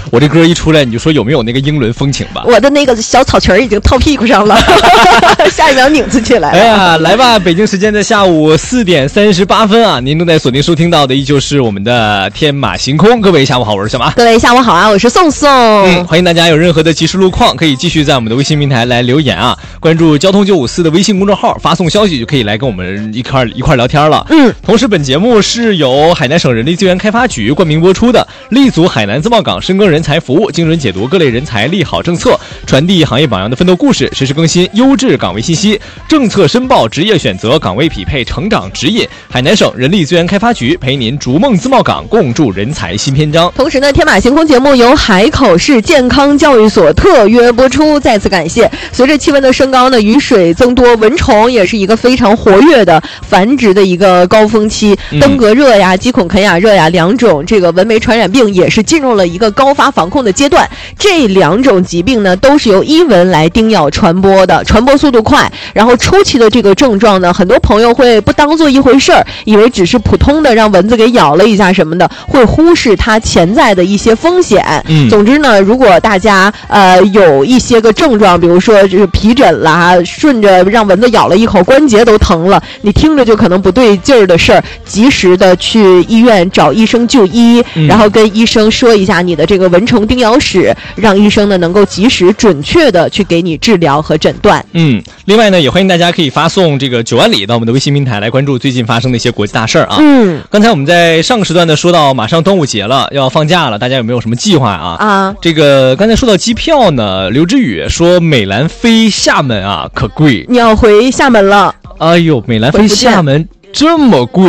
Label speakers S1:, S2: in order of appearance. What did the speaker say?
S1: 我这歌一出来，你就说有没有那个英伦风情吧？
S2: 我的那个小草裙已经套屁股上了，下一秒拧自起来了。
S1: 哎呀，来吧！北京时间的下午4点38分啊，您正在锁定收听到的依旧是我们的天马行空。各位下午好，我是小马。
S2: 各位下午好啊，我是宋宋。
S1: 欢迎大家有任何的即时路况可以继续在我们的微信平台来留言啊，关注交通954的微信公众号，发送消息就可以来跟我们一块聊天了。同时本节目是由海南省人力资源开发局冠名播出的，立足海南自贸港深耕人才服务，精准解读各类人才利好政策，传递行业榜样的奋斗故事，实时更新优质岗位信息，政策申报，职业选择，岗位匹配，成长指引。海南省人力资源开发局陪您逐梦自贸港，共筑人才新篇章。
S2: 同时呢，天马行空节目由海口市健康教育所特约播出，再次感谢。随着气温的升高呢，雨水增多，蚊虫也是一个非常活跃的繁殖的一个高峰期。登革热呀、鸡孔肯雅热呀两种这个蚊媒传染病也是进入了一个高发防控的阶段。这两种疾病呢，都是由伊蚊来叮咬传播的，传播速度快。然后初期的这个症状呢，很多朋友会不当做一回事儿，以为只是普通的让蚊子给咬了一下什么的，会忽视它潜在的一些风险。总之呢，如果大家有一些个症状，比如说就是皮疹啦，顺着让蚊子咬了一口，关节都疼了，你听着就可能不对劲儿的事儿，及时的去医院找医生就医，然后跟医生说一下你的这个蚊虫叮咬史，让医生呢能够及时准确的去给你治疗和诊断。
S1: 另外呢，也欢迎大家可以发送这个9万里到我们的微信平台来关注最近发生的一些国际大事儿啊。刚才我们在上个时段呢说到马上端午节了，要放假了，大家有没有什么计划啊？这个刚才说到机票呢，刘知宇说美兰飞厦门啊可贵，
S2: 你要回厦门了。
S1: 哎呦，美兰飞厦门这么贵